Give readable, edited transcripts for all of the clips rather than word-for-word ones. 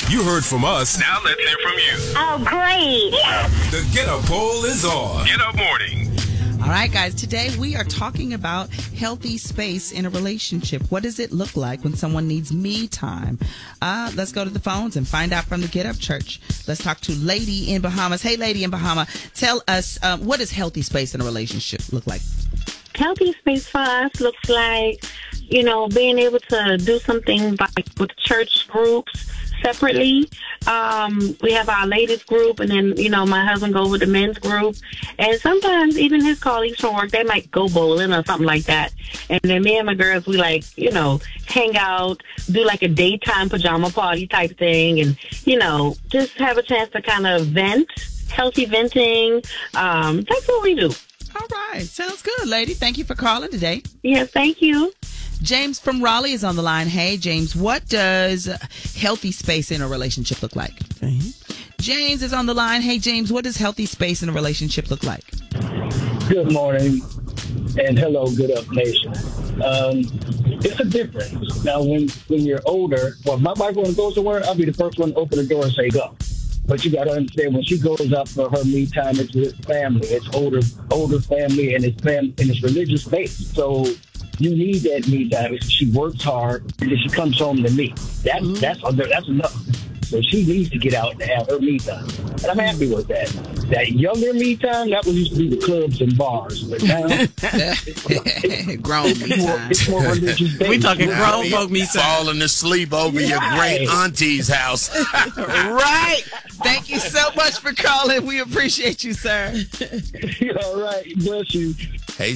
You heard from us. Now let's hear from you. Oh, great. The Get Up poll is on. Get Up Morning. All right, guys, today we are talking about healthy space in a relationship. What does it look like when someone needs me time? Let's go to the phones and find out from the Get Up Church. Let's talk to Lady in Bahamas. Hey, Lady in Bahama, tell us, what does healthy space in a relationship look like? Healthy space for us looks like, being able to do something like with church groups separately. We have our ladies group, and then, my husband goes with the men's group. And sometimes even his colleagues from work, they might go bowling or something like that. And then me and my girls, we hang out, do like a daytime pajama party type thing, and, just have a chance to kind of vent, healthy venting. That's what we do. All right. Sounds good, lady. Thank you for calling today. Yes, thank you. James from Raleigh is on the line. Hey, James, what does healthy space in a relationship look like? Okay. James is on the line. Hey, James, what does healthy space in a relationship look like? Good morning, and hello, Good Up Nation. It's a difference. Now, when you're older, well, my wife, when goes to work, I'll be the first one to open the door and say, go. But you got to understand, when she goes out for her me time, it's with family. It's older family, and it's religious based. So you need that me time. She works hard, and then she comes home to me. That's enough. So she needs to get out and have her me time. And I'm happy with that. That younger me time, that was used to be the clubs and bars. But now, grown me time. It's more religious based. We talking grown folk me time. Falling asleep over your great auntie's house. Right. Thank you so much for calling. We appreciate you, sir. All right. Bless you. Hey,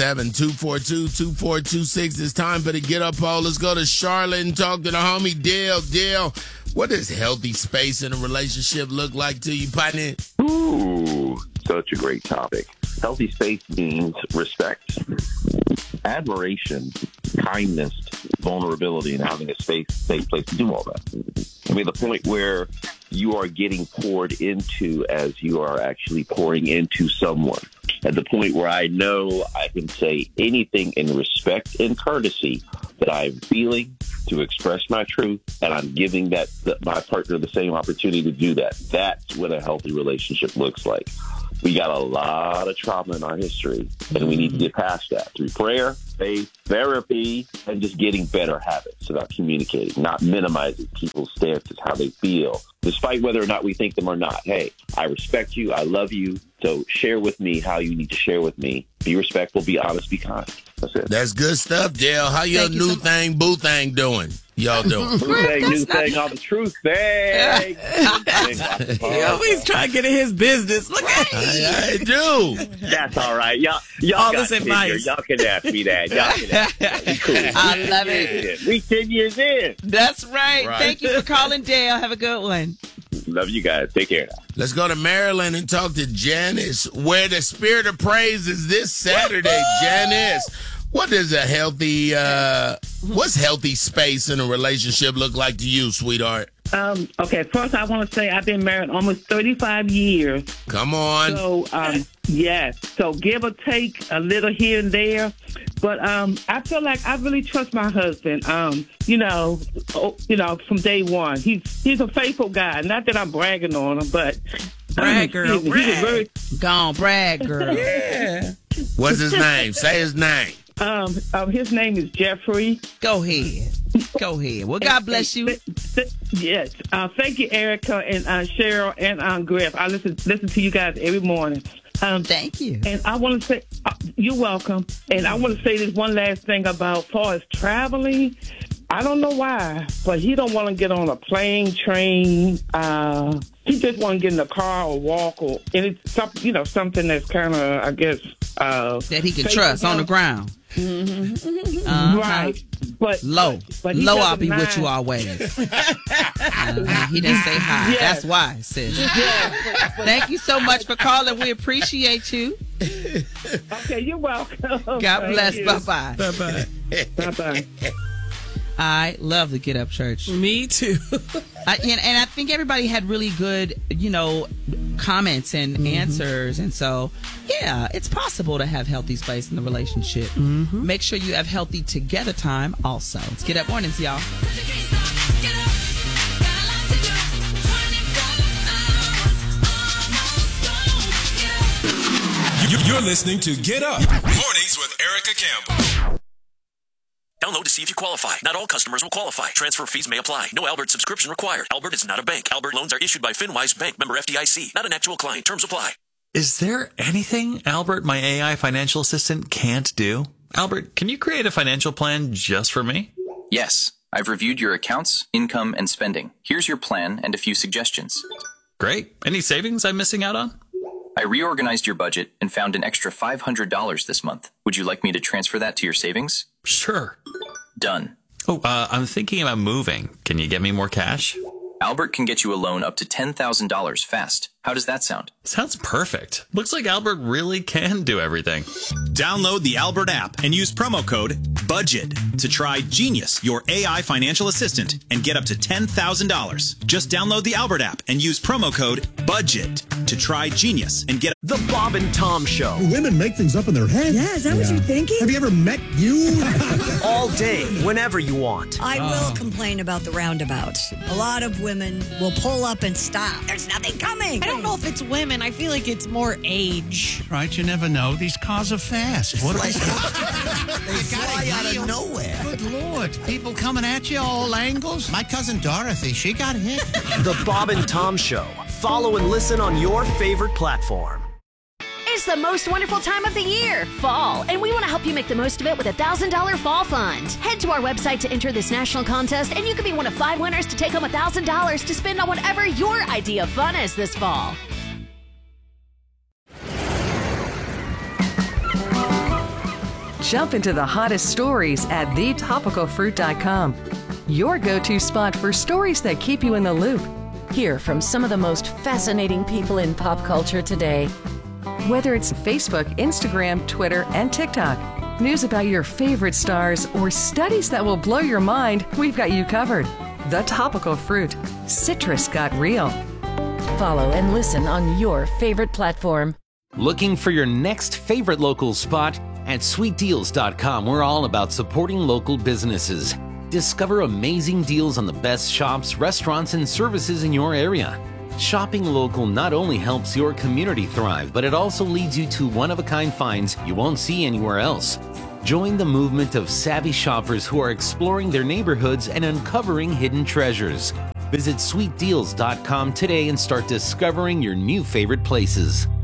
772422426. It's time for the Get Up poll. Let's go to Charlotte and talk to the homie Dale. Dale, what does healthy space in a relationship look like to you, partner? Ooh, such a great topic. Healthy space means respect, admiration, kindness, vulnerability, and having a safe place to do all that. I mean, the point where you are getting poured into as you are actually pouring into someone. At the point where I know I can say anything in respect and courtesy that I'm feeling to express my truth, and I'm giving my partner the same opportunity to do that. That's what a healthy relationship looks like. We got a lot of trauma in our history, and we need to get past that through prayer, faith, therapy, and just getting better habits about communicating, not minimizing people's stances, how they feel, despite whether or not we think them or not. Hey, I respect you. I love you. So share with me how you need to share with me. Be respectful, be honest, be kind. That's it. That's good stuff, Dale. How your new thing, boo thing doing? Y'all doing? New thing, all the truth thing. He's trying to get in his business. Look at him. I do. That's all right. Y'all all got this advice. Y'all can ask me that. Y'all can ask me that. Cool. I love it. We 10 years in. That's right. Thank you for calling, Dale. Have a good one. Love you guys. Take care now. Let's go to Maryland and talk to Janice, where the Spirit of Praise is this Saturday. Janice, what does what's healthy space in a relationship look like to you, sweetheart? Okay, first I want to say I've been married almost 35 years. Come on. So, yes. So give or take a little here and there. But I feel like I really trust my husband. From day one. He's a faithful guy. Not that I'm bragging on him, but brag, girl. Brag. Gone, brag, girl. Yeah. What's his name? Say his name. His name is Jeffrey. Go ahead. Well, God bless you. Yes. Thank you, Erica and Cheryl and Griff. I listen to you guys every morning. Thank you. And I want to say, you're welcome. And I want to say this one last thing about far as traveling. I don't know why, but he don't want to get on a plane, train. He just want to get in the car or walk or something that's kind of, I guess, that he can trust on the ground. Mm-hmm. Right. But low, I'll be with you always. He didn't say hi. Yes. That's why, sis. Yes. Thank you so much for calling. We appreciate you. Okay, you're welcome. God bless. Bye-bye. Bye-bye. Bye-bye. I love the Get Up Church. Me too. And I think everybody had really good, comments and answers. And so, yeah, it's possible to have healthy space in the relationship. Mm-hmm. Make sure you have healthy together time also. It's Get Up Mornings, y'all. You're listening to Get Up. Mornings with Erica Campbell. Download to see if you qualify. Not all customers will qualify. Transfer fees may apply. No Albert subscription required. Albert is not a bank. Albert loans are issued by FinWise Bank, member FDIC. Not an actual client. Terms apply. Is there anything Albert, my AI financial assistant, can't do? Albert, can you create a financial plan just for me? Yes. I've reviewed your accounts, income, and spending. Here's your plan and a few suggestions. Great. Any savings I'm missing out on? I reorganized your budget and found an extra $500 this month. Would you like me to transfer that to your savings? Sure. Done. Oh, I'm thinking about moving. Can you get me more cash? Albert can get you a loan up to $10,000 fast. How does that sound? Sounds perfect. Looks like Albert really can do everything. Download the Albert app and use promo code BUDGET to try Genius, your AI financial assistant, and get up to $10,000. Just download the Albert app and use promo code BUDGET to try Genius and get The Bob and Tom Show. Women make things up in their head. Yeah, is that what you're thinking? Have you ever met you? All day, whenever you want. I will complain about the roundabout. A lot of women will pull up and stop. There's nothing coming. I don't know if it's women. I feel like it's more age. Right, you never know. These cars are fast. What They fly out of nowhere. Good Lord. People coming at you all angles. My cousin Dorothy, she got hit. The Bob and Tom Show. Follow and listen on your favorite platform. It's the most wonderful time of the year, fall, and we want to help you make the most of it with a $1,000 fall fund. Head to our website to enter this national contest, and you could be one of 5 winners to take home $1,000 to spend on whatever your idea of fun is this fall. Jump into the hottest stories at thetopicalfruit.com. Your go-to spot for stories that keep you in the loop. Hear from some of the most fascinating people in pop culture today. Whether it's Facebook, Instagram, Twitter, and TikTok, news about your favorite stars, or studies that will blow your mind, we've got you covered. The Topical Fruit. Citrus got real. Follow and listen on your favorite platform. Looking for your next favorite local spot? At sweetdeals.com, we're all about supporting local businesses. Discover amazing deals on the best shops, restaurants, and services in your area. Shopping local not only helps your community thrive, but it also leads you to one-of-a-kind finds you won't see anywhere else. Join the movement of savvy shoppers who are exploring their neighborhoods and uncovering hidden treasures. Visit sweetdeals.com today and start discovering your new favorite places.